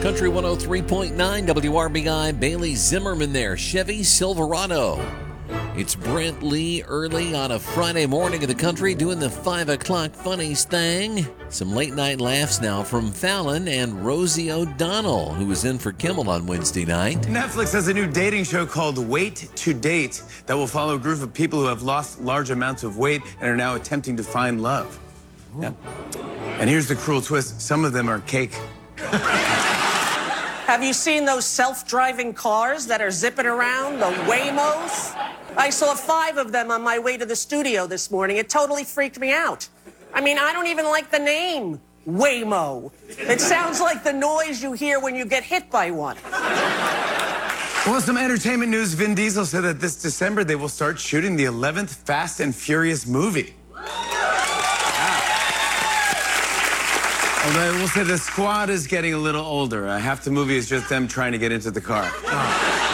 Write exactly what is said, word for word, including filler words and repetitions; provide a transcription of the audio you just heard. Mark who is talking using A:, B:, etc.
A: Country one oh three point nine W R B I, Bailey Zimmerman there, Chevy Silverado. It's Brent Lee early on a Friday morning in the country doing the five o'clock funnies thing. Some late night laughs now from Fallon and Rosie O'Donnell, who was in for Kimmel on Wednesday night.
B: Netflix has a new dating show called Wait to Date that will follow a group of people who have lost large amounts of weight and are now attempting to find love. Yeah. And here's the cruel twist. Some of them are cake.
C: Have you seen those self-driving cars that are zipping around, the Waymos? I saw five of them on my way to the studio this morning. It totally freaked me out. I mean, I don't even like the name, Waymo. It sounds like the noise you hear when you get hit by one.
B: Well, some entertainment news. Vin Diesel said that this December they will start shooting the eleventh Fast and Furious movie. Although I will say the squad is getting a little older. Uh, half the movie is just them trying to get into the car. Oh.